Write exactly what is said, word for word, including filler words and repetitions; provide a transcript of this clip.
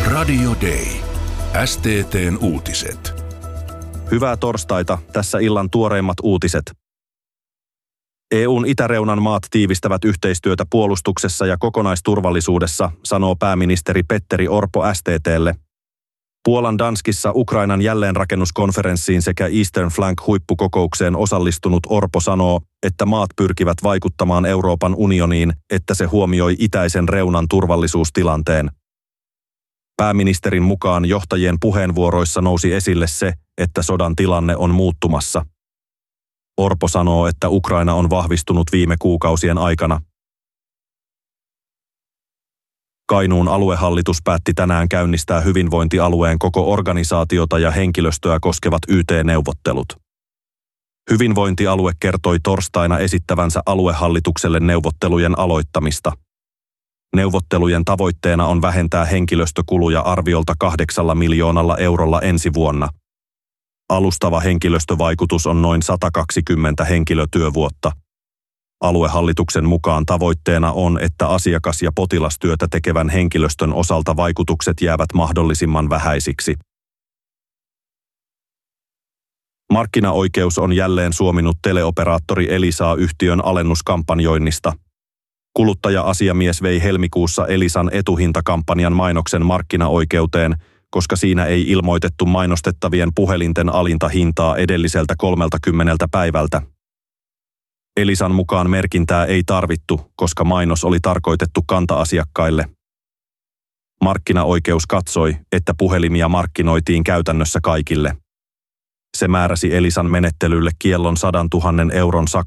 Radio Day. S T T:n uutiset. Hyvää torstaita, tässä illan tuoreimmat uutiset. E U:n itäreunan maat tiivistävät yhteistyötä puolustuksessa ja kokonaisturvallisuudessa, sanoo pääministeri Petteri Orpo S T T:lle. Puolan Danskissa Ukrainan jälleenrakennuskonferenssiin sekä Eastern Flank-huippukokoukseen osallistunut Orpo sanoo, että maat pyrkivät vaikuttamaan Euroopan unioniin, että se huomioi itäisen reunan turvallisuustilanteen. Pääministerin mukaan johtajien puheenvuoroissa nousi esille se, että sodan tilanne on muuttumassa. Orpo sanoo, että Ukraina on vahvistunut viime kuukausien aikana. Kainuun aluehallitus päätti tänään käynnistää hyvinvointialueen koko organisaatiota ja henkilöstöä koskevat Y T-neuvottelut. Hyvinvointialue kertoi torstaina esittävänsä aluehallitukselle neuvottelujen aloittamista. Neuvottelujen tavoitteena on vähentää henkilöstökuluja arviolta kahdeksalla miljoonalla eurolla ensi vuonna. Alustava henkilöstövaikutus on noin sata kaksikymmentä henkilötyövuotta. Aluehallituksen mukaan tavoitteena on, että asiakas- ja potilastyötä tekevän henkilöstön osalta vaikutukset jäävät mahdollisimman vähäisiksi. Markkinaoikeus on jälleen suominut teleoperaattori Elisaa yhtiön alennuskampanjoinnista. Kuluttaja-asiamies vei helmikuussa Elisan etuhintakampanjan mainoksen markkinaoikeuteen, koska siinä ei ilmoitettu mainostettavien puhelinten alinta hintaa edelliseltä kolmeltakymmeneltä päivältä. Elisan mukaan merkintää ei tarvittu, koska mainos oli tarkoitettu kanta-asiakkaille. Markkinaoikeus katsoi, että puhelimia markkinoitiin käytännössä kaikille. Se määräsi Elisan menettelylle kiellon sadan tuhannen euron sakkoa